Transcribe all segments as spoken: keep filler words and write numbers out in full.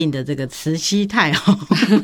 硬的这个慈禧太后。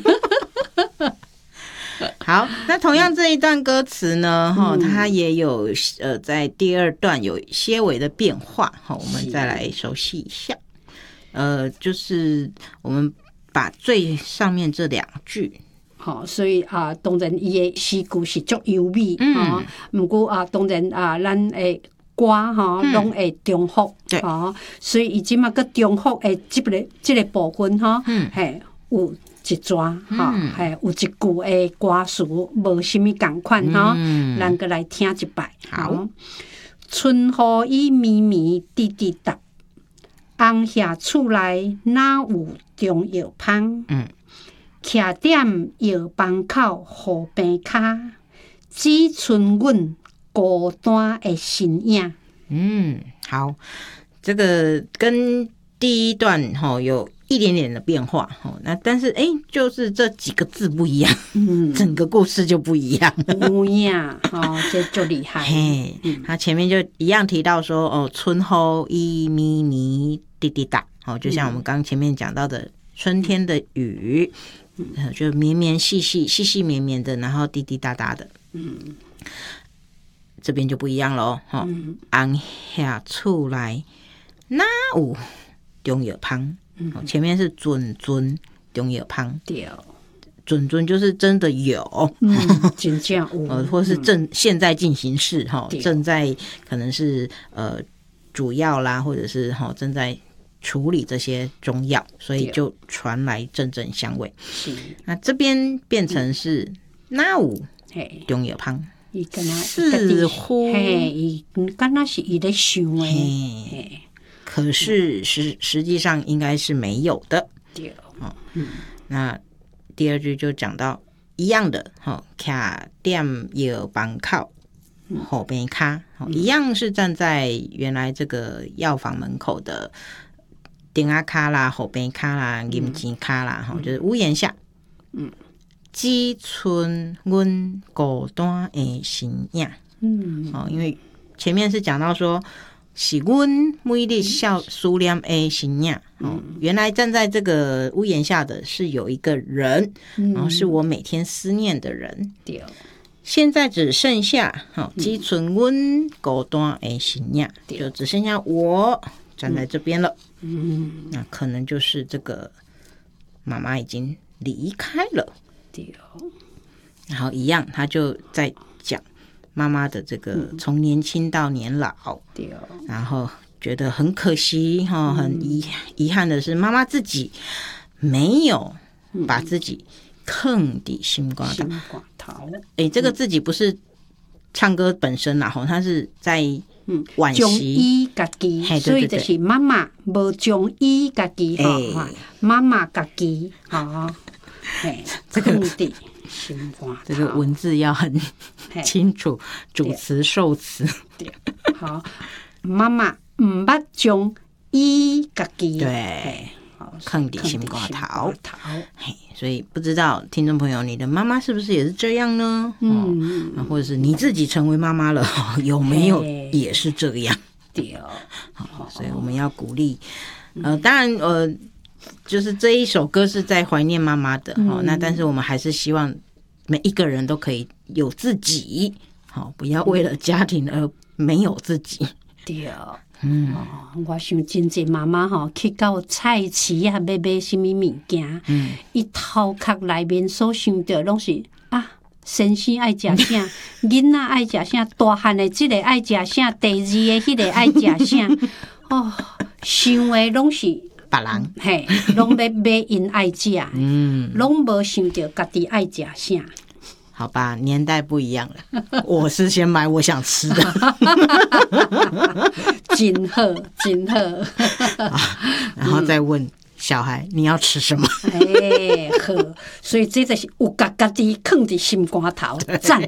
好，那同样这一段歌词呢，哈、嗯，它也有呃在第二段有些微的变化，哈，我们再来熟悉一下。呃，就是我们把最上面这两句。 好、哦，所以啊，当然伊的诗句是足优美，嗯，不过啊，当然啊，咱的歌哈，拢会重复，对，哦，所以伊即马个重复的即个即个部分哈，嗯，嘿，有一段哈，嘿，有一句的歌词无什么共款哈，咱个来听一摆。好，春雨伊绵绵滴滴答，红霞厝内哪有中药芳？嗯。徛踮药房口河边骹，只剩阮孤单的身影。 嗯，好，这个跟第一段哈有一点点的变化哈，那但是哎，就是这几个字不一样，嗯，整个故事就不一样。 不一样哦，这就厉害。 嘿，他前面就一样提到说哦，春雨伊咪咪滴滴答，哦，就像我们刚前面讲到的春天的雨。嗯、就绵绵细细细细绵绵的，然后滴滴答答的，嗯，这边就不一样了哦。红霞厝内哪有中药芳？嗯，前面是准准中药芳， 对， 准准就是真的有， 嗯，真正有， 呃，或是正、嗯、现在进行式哈，正在可能是呃主要啦，或者是哈正在。处理这些中药，所以就传来阵阵香味。是，那这边变成是哪有中药芳，似乎嘿，敢若是伊咧想诶， 可是实实际上应该是没有的。 对， 哦，嗯，那第二句就讲到一样的，哈，徛踮药房口。河边骹，一样是站在原来这个药房门口的。顶啊卡啦，后边卡啦，银钱卡啦，哈、嗯，就是屋檐下。嗯，只剩阮孤单的身影。嗯，哦，因为前面是讲到说，是阮每日笑思念的身影。哦，原来站在这个屋檐下的是有一个人，嗯、然后是我每天思念的人。对。现在只剩下，哦，只剩阮孤单的身影，就只剩下我站在这边了。嗯，那可能就是这个妈妈已经离开了，对哦。然后一样，他就在讲妈妈的这个从年轻到年老，对哦。然后觉得很可惜哈，很遗遗憾的是，妈妈自己没有把自己坑底心瓜头。哎，这个自己不是唱歌本身啦，哈，他是在。嗯，惋惜，将伊家己，所以就是妈妈无将伊家己哈，妈妈家己哈，哎，这个心肝这个文字要很清楚，主词受词。 对，好，妈妈唔捌将伊家己， 对，坑底心肝头。嘿，所以不知道听众朋友，你的妈妈是不是也是这样呢？嗯，哦、或者是你自己成为妈妈了，有没有也是这样？对哦，好，所以我们要鼓励。呃，当然，呃，就是这一首歌是在怀念妈妈的，哦、嗯，那但是我们还是希望每一个人都可以有自己，好、哦，不要为了家庭而没有自己。 对哦。嗯、哦，我想真济妈妈吼去到菜市啊，买买什么物件，嗯，伊头壳内面所想到拢是啊，先生爱食啥，囡仔爱食啥，大汉的这个爱食啥，第二个迄个爱食啥，哦，想的拢是别人， 嘿，拢要买因爱食，嗯，拢无想到家己爱食啥。 好吧，年代不一样了。我是先买我想吃的， 真好，真好。 然后再问小孩、嗯、你要吃什么？ 哎，好，所以这就是有家家己放在心肝头，赞。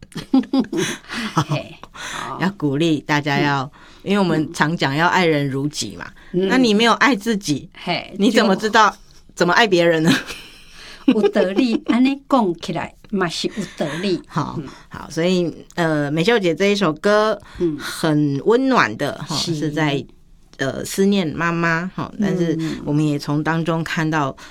要鼓励大家要，因为我们常讲要爱人如己嘛。嗯、那你没有爱自己，你怎么知道怎么爱别人呢？ 有道理，安尼讲起来嘛是有道理。 好，嗯、好，所以呃，美秀姐这一首歌，嗯，很温暖的哈，是在呃思念妈妈哈，但是我们也从当中看到